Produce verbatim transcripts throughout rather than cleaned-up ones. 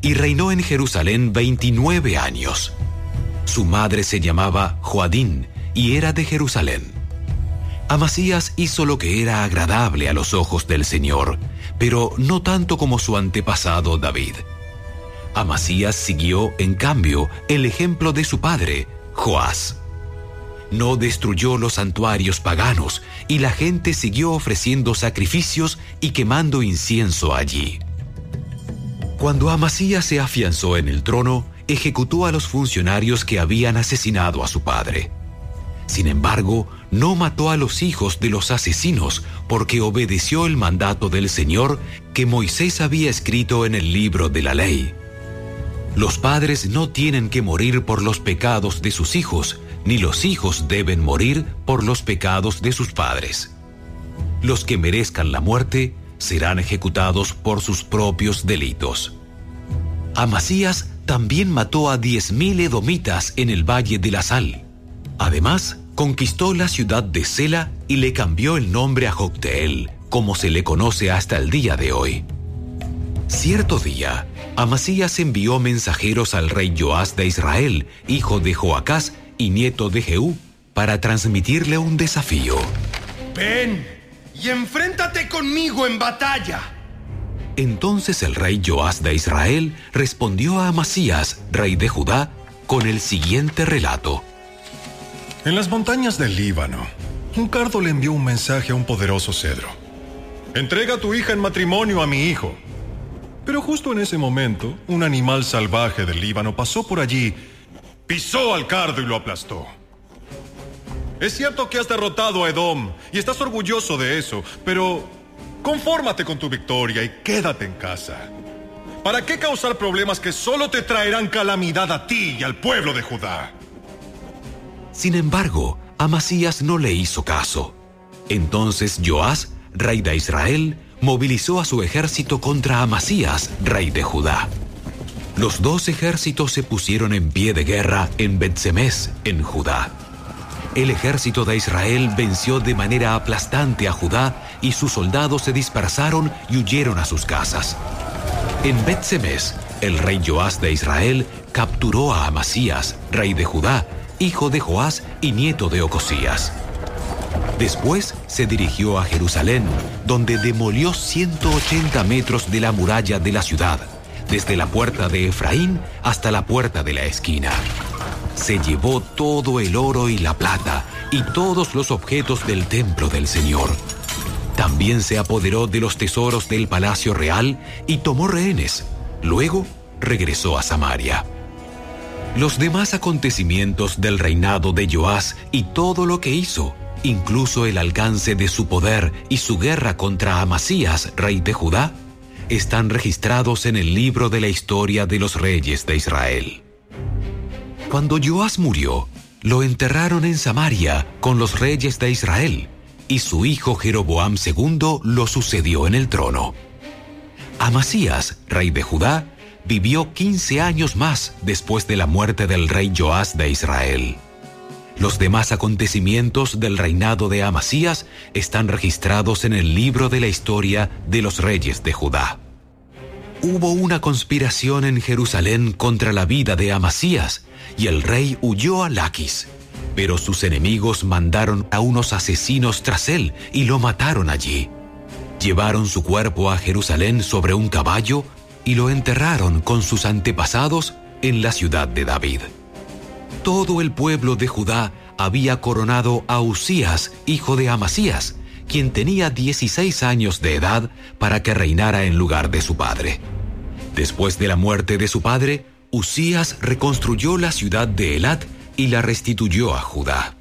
y reinó en Jerusalén veintinueve años. Su madre se llamaba Joadín y era de Jerusalén. Amasías hizo lo que era agradable a los ojos del Señor, pero no tanto como su antepasado David. Amasías siguió, en cambio, el ejemplo de su padre, Joás. No destruyó los santuarios paganos, y la gente siguió ofreciendo sacrificios y quemando incienso allí. Cuando Amasías se afianzó en el trono, ejecutó a los funcionarios que habían asesinado a su padre. Sin embargo, no mató a los hijos de los asesinos porque obedeció el mandato del Señor que Moisés había escrito en el libro de la ley. Los padres no tienen que morir por los pecados de sus hijos, ni los hijos deben morir por los pecados de sus padres. Los que merezcan la muerte serán ejecutados por sus propios delitos. Amasías también mató a diez mil edomitas en el Valle de la Sal. Además, conquistó la ciudad de Sela y le cambió el nombre a Jocteel, como se le conoce hasta el día de hoy. Cierto día, Amasías envió mensajeros al rey Joás de Israel, hijo de Joacás y nieto de Jehú, para transmitirle un desafío. Ven y enfréntate conmigo en batalla. Entonces el rey Joás de Israel respondió a Amasías, rey de Judá, con el siguiente relato. En las montañas del Líbano, un cardo le envió un mensaje a un poderoso cedro. Entrega a tu hija en matrimonio a mi hijo. Pero justo en ese momento, un animal salvaje del Líbano pasó por allí, pisó al cardo y lo aplastó. Es cierto que has derrotado a Edom y estás orgulloso de eso, pero confórmate con tu victoria y quédate en casa. ¿Para qué causar problemas que solo te traerán calamidad a ti y al pueblo de Judá? Sin embargo, Amasías no le hizo caso. Entonces Joás, rey de Israel, movilizó a su ejército contra Amasías, rey de Judá. Los dos ejércitos se pusieron en pie de guerra en Bet-Semes, en Judá. El ejército de Israel venció de manera aplastante a Judá y sus soldados se dispersaron y huyeron a sus casas. En Bet-Semes, el rey Joás de Israel capturó a Amasías, rey de Judá, hijo de Joás y nieto de Ocosías. Después se dirigió a Jerusalén, donde demolió ciento ochenta metros de la muralla de la ciudad, desde la puerta de Efraín hasta la puerta de la esquina. Se llevó todo el oro y la plata y todos los objetos del templo del Señor. También se apoderó de los tesoros del palacio real y tomó rehenes. Luego regresó a Samaria. Los demás acontecimientos del reinado de Joás y todo lo que hizo, incluso el alcance de su poder y su guerra contra Amasías, rey de Judá, están registrados en el libro de la historia de los reyes de Israel. Cuando Joás murió, lo enterraron en Samaria con los reyes de Israel, y su hijo Jeroboam segundo lo sucedió en el trono. Amasías, rey de Judá, vivió quince años más después de la muerte del rey Joás de Israel. Los demás acontecimientos del reinado de Amasías están registrados en el libro de la historia de los reyes de Judá. Hubo una conspiración en Jerusalén contra la vida de Amasías, y el rey huyó a Laquis, pero sus enemigos mandaron a unos asesinos tras él y lo mataron allí. Llevaron su cuerpo a Jerusalén sobre un caballo y lo enterraron con sus antepasados en la ciudad de David. Todo el pueblo de Judá había coronado a Usías, hijo de Amasías, quien tenía dieciséis años de edad, para que reinara en lugar de su padre. Después de la muerte de su padre, Usías reconstruyó la ciudad de Elat y la restituyó a Judá.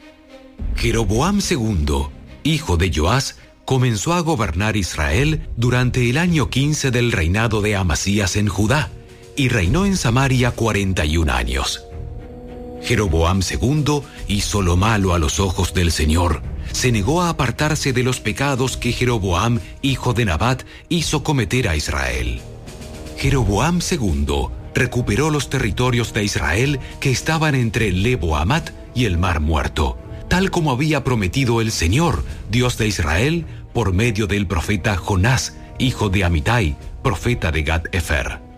Jeroboam segundo, hijo de Joás, comenzó a gobernar Israel durante el año quince del reinado de Amasías en Judá, y reinó en Samaria cuarenta y un años. Jeroboam segundo hizo lo malo a los ojos del Señor. Se negó a apartarse de los pecados que Jeroboam, hijo de Nabat, hizo cometer a Israel. Jeroboam segundo recuperó los territorios de Israel que estaban entre Lebo-Hamat y el Mar Muerto, tal como había prometido el Señor, Dios de Israel, por medio del profeta Jonás, hijo de Amitai, profeta de Gat-Efer.